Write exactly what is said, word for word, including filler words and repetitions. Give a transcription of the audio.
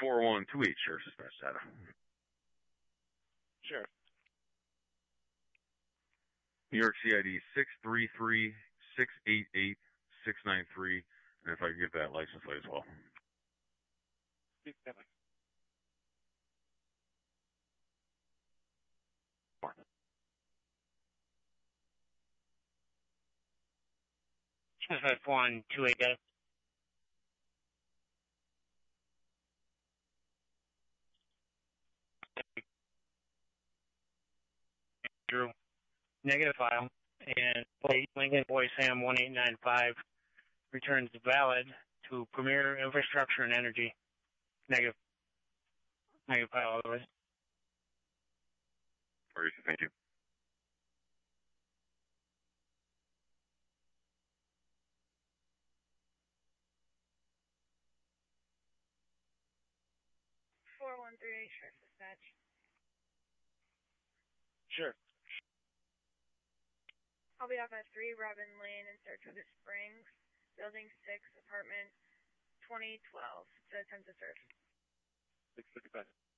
four one two eight, Sheriff Dispatch data. Sure. New York C I D six three three, six eight eight, six nine three, and if I could get that license plate as well. Five one two eight. Drew. Negative file. And plate Lincoln Boy Sam one eight nine five returns valid to Premier Infrastructure and Energy. Negative. Negative file otherwise. All right, thank you. four one three eight, Sheriff Dispatch. Sure. I'll be off at three Robin Lane in Saratoga Springs, Building six, Apartment twenty twelve. It's a attempt to search. six fifty-five.